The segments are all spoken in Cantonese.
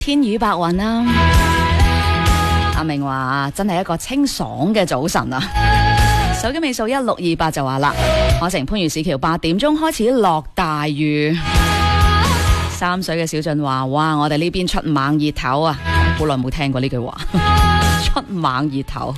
天雨白雲啦，阿明話真係一個清爽嘅早晨啊！手機尾數1628就話啦，可城番禺市橋8點鐘開始落大雨。三水嘅小俊話：哇，我哋呢邊出猛熱頭啊！好耐冇聽過呢句話，出猛熱頭。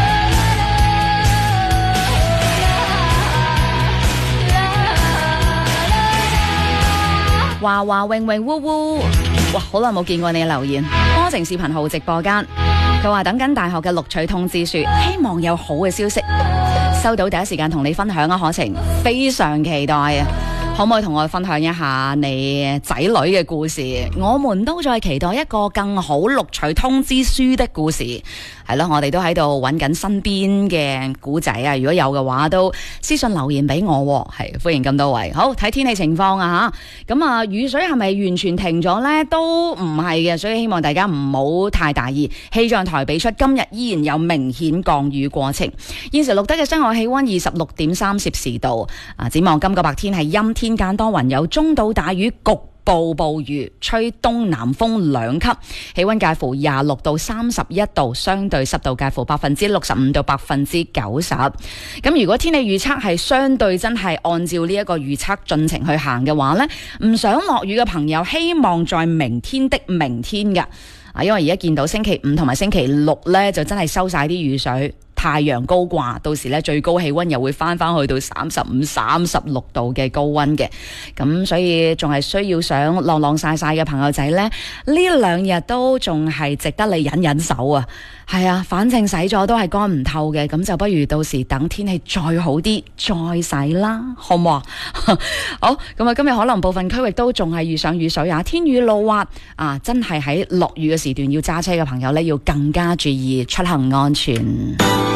華華泳泳嗚嗚，哇！好耐冇見過你嘅留言。歌城視頻號直播間，佢話等緊大學嘅錄取通知書，希望有好嘅消息。收到第一時間同你分享啊，可晴非常期待啊！可唔可以同我分享一下你仔女嘅故事？我們都在期待一個更好錄取通知書的故事。係咯，我哋都喺度揾緊身邊嘅古仔啊！如果有嘅話，都私信留言俾我。係歡迎咁多位。好，睇天氣情況啊吓。咁啊，雨水係咪完全停咗呢？都唔係嘅，所以希望大家唔好太大意。氣象台俾出今日依然有明顯降雨過程。現時錄得嘅室外氣溫26.3攝氏度。展望今個白天係陰天間多雲，有中到大雨，局部暴雨，吹東南風2級，氣溫介乎26到31度，相對濕度介乎65%到90%。咁如果天氣預測係相對真係按照呢一個預測進程去行嘅話呢，唔想落雨嘅朋友希望在明天的明天㗎。因為而家見到星期5同埋星期6呢，就真係收晒啲雨水。太陽高掛，到時咧最高氣溫又會翻去到35、36度嘅高溫嘅，咁所以仲係需要想晾晾曬曬嘅朋友仔呢，呢2日都仲係值得你忍手啊！係啊，反正洗咗都係乾唔透嘅，咁就不如到時等天氣再好啲再洗啦，好唔好啊？好，咁啊，今日可能部分區域都仲係遇上雨水啊，天雨路滑啊，真係喺落雨嘅時段要揸車嘅朋友呢，要更加注意出行安全。